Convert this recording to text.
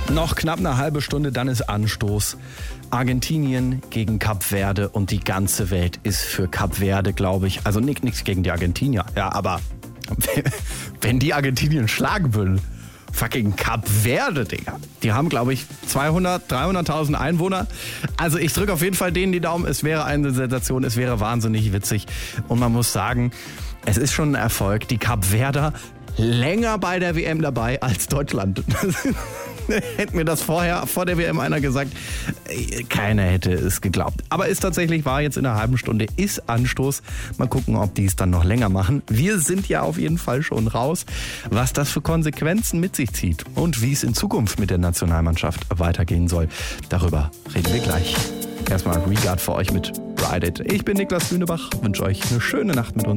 Noch knapp eine halbe Stunde, dann ist Anstoß. Argentinien gegen Kap Verde und die ganze Welt ist für Kap Verde, glaube ich. Also nichts gegen die Argentinier. Ja, aber wenn die Argentinien schlagen würden, fucking Kap Verde, Digga. Die haben, glaube ich, 200, 300.000 Einwohner. Also ich drücke auf jeden Fall denen die Daumen. Es wäre eine Sensation, es wäre wahnsinnig witzig. Und man muss sagen, es ist schon ein Erfolg. Die Kap Verder länger bei der WM dabei als Deutschland. Hätte mir das vor der WM einer gesagt, keiner hätte es geglaubt. Aber ist tatsächlich wahr, jetzt in einer halben Stunde ist Anstoß. Mal gucken, ob die es dann noch länger machen. Wir sind ja auf jeden Fall schon raus, was das für Konsequenzen mit sich zieht und wie es in Zukunft mit der Nationalmannschaft weitergehen soll. Darüber reden wir gleich. Erstmal Regard für euch mit Ride It. Ich bin Niklas Lünebach, wünsche euch eine schöne Nacht mit uns.